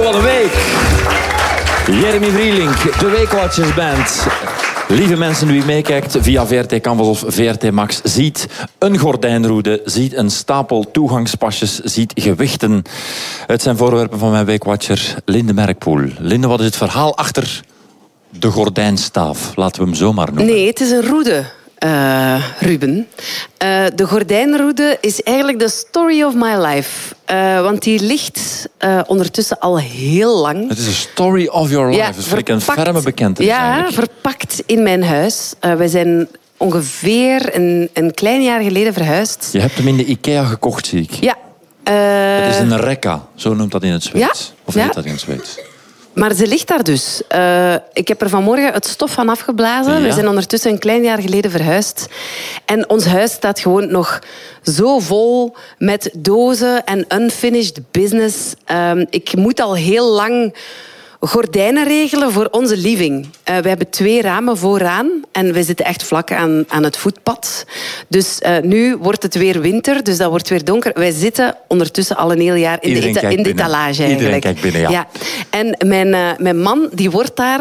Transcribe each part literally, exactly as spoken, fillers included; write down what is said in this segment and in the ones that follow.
wat een week. Jeremy Vrielink, de Weekwatchers Band. Lieve mensen, wie meekijkt via V R T Canvas of V R T Max, ziet een gordijnroede, ziet een stapel toegangspasjes, ziet gewichten. Het zijn voorwerpen van mijn Weekwatcher Linde Merkpoel. Linde, wat is het verhaal achter de gordijnstaaf? Laten we hem zomaar noemen. Nee, het is een roede. Uh, Ruben. Uh, de gordijnroede is eigenlijk de story of my life. Uh, want die ligt uh, ondertussen al heel lang. Het is een story of your life. Ja, dat vind ik een ferme bekentenis. Ja, eigenlijk. verpakt in mijn huis. Uh, wij zijn ongeveer een, een klein jaar geleden verhuisd. Je hebt hem in de IKEA gekocht, zie ik. Ja. Uh... Het is een rekka, zo noemt dat in het Zweeds. Ja? Of heet Ja. dat in het Zweeds? Maar ze ligt daar dus. Uh, ik heb er vanmorgen het stof van afgeblazen. Ja. We zijn ondertussen een klein jaar geleden verhuisd. En ons huis staat gewoon nog zo vol met dozen en unfinished business. Uh, ik moet al heel lang gordijnen regelen voor onze living. Uh, we hebben twee ramen vooraan en we zitten echt vlak aan, aan het voetpad. Dus uh, nu wordt het weer winter, dus dat wordt weer donker. Wij zitten ondertussen al een heel jaar in Iedereen de, eta- in de etalage eigenlijk. Iedereen kijkt binnen, ja. ja. En mijn, uh, mijn man die wordt daar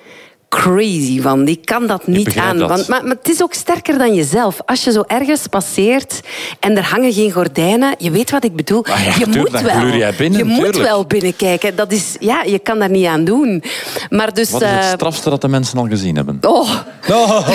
crazy van. Die kan dat niet aan. dat. Want, maar, maar het is ook sterker dan jezelf. Als je zo ergens passeert en er hangen geen gordijnen, je weet wat ik bedoel. Ah ja, je tuurlijk, moet dan wel. gluur jij binnen, je tuurlijk. moet wel binnenkijken. Dat is, ja, je kan daar niet aan doen. Maar dus, Wat is het uh, strafste dat de mensen al gezien hebben? Oh. Oh.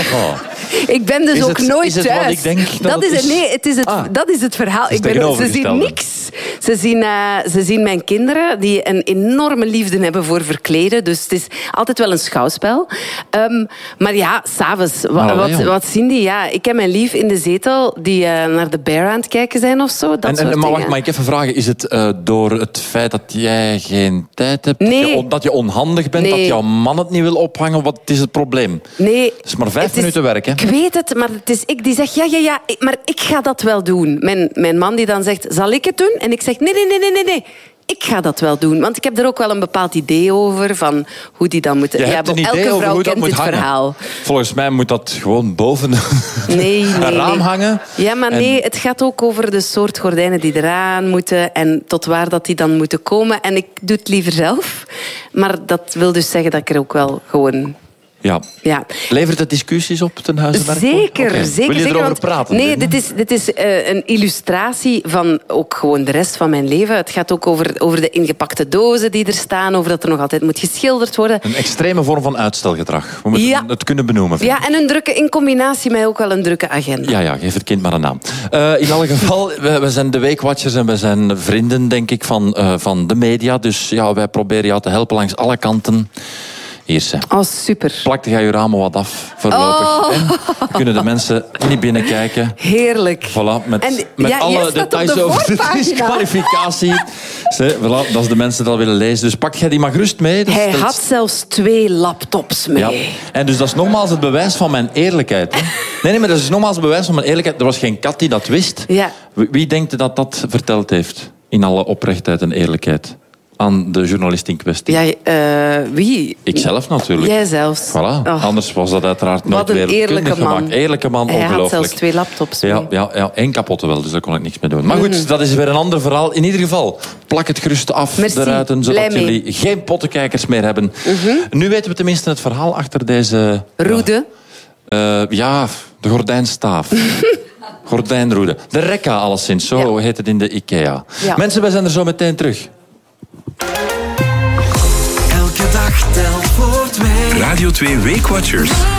Ik ben dus Is ook het- nooit is het thuis. wat ik denk dat dat het is het, is? nee, het is het, Ah. dat is het verhaal. Het is Ik ben, ze zien tegenovergestelde. niks. Ze zien, uh, ze zien mijn kinderen die een enorme liefde hebben voor verkleden. Dus het is altijd wel een schouwspel. Um, maar ja, s'avonds, wa- Maar wat, jong. wat zien die? Ja, ik heb mijn lief in de zetel die uh, naar de bear aan het kijken zijn of zo. Dat En, soort en, maar wacht, dingen. mag ik even vragen? Is het uh, door het feit dat jij geen tijd hebt? Nee. Dat, je, on- dat je onhandig bent? Nee. Dat jouw man het niet wil ophangen? Wat is het probleem? Nee, Het is maar vijf het is- minuten werk, hè? Ik weet het, maar het is ik die zeg ja, ja, ja, ik- maar ik ga dat wel doen. Mijn, mijn man die dan zegt, zal ik het doen? En ik zeg, nee, nee, nee, nee, nee, nee. Ik ga dat wel doen. Want ik heb er ook wel een bepaald idee over van hoe die dan moeten... Je ja, hebt een idee elke over vrouw hoe dat kent moet dit hangen. verhaal. Volgens mij moet dat gewoon boven Nee, nee, een raam nee. hangen. Ja, maar En- nee, het gaat ook over de soort gordijnen die eraan moeten en tot waar dat die dan moeten komen. En ik doe het liever zelf. Maar dat wil dus zeggen dat ik er ook wel gewoon... Ja. Ja. Levert het discussies op ten huize Merkpoel? Zeker, Oké. zeker. Wil je zeker, erover want- praten? Nee, Linde? dit is, dit is uh, een illustratie van ook gewoon de rest van mijn leven. Het gaat ook over, over de ingepakte dozen die er staan, over dat er nog altijd moet geschilderd worden. Een extreme vorm van uitstelgedrag. We moeten Ja. het kunnen benoemen. vind ik. Ja, en een drukke, in combinatie met ook wel een drukke agenda. Ja, ja, geef het kind maar een naam. Uh, in alle geval, we, we zijn de Weekwatchers en we zijn vrienden, denk ik, van, uh, van de media. Dus ja, wij proberen jou te helpen langs alle kanten. Hier ze. Oh, super. Plakte jij je ramen wat af, voorlopig. Oh. En kunnen de mensen niet binnenkijken. Heerlijk. Voilà, met, En, met ja, jij alle staat op details de over de voorpagina. disqualificatie. Ze, voilà, dat is de mensen die dat willen lezen. Dus pak jij die maar gerust mee. Dat is- Hij dat is- had zelfs twee laptops mee. Ja. En dus dat is nogmaals het bewijs van mijn eerlijkheid. Hè? Nee, nee, maar dat is nogmaals het bewijs van mijn eerlijkheid. Er was geen kat die dat wist. Ja. Wie, wie denkt dat dat verteld heeft? In alle oprechtheid en eerlijkheid. Aan de journalist in kwestie. Ja, uh, wie? Ikzelf natuurlijk. Jij zelfs. Voilà. Oh. Anders was dat uiteraard nooit Wat een wereldkundig eerlijke man. gemaakt. Eerlijke man, Hij had ongelooflijk. zelfs twee laptops mee. Ja, ja, ja, één kapotte wel, dus daar kon ik niks mee doen. Maar goed, Mm. dat is weer een ander verhaal. In ieder geval, plak het gerust af, Merci. de ruiten, zodat Blij mee. jullie geen pottenkijkers meer hebben. Nu weten we tenminste het verhaal achter deze... Roede. Uh, ja, de gordijnstaaf. Gordijnroede. De rekka alleszins, zo Ja. heet het in de IKEA. Ja. Mensen, wij zijn er zo meteen terug. Elke dag telt voor twee. Radio twee Weekwatchers.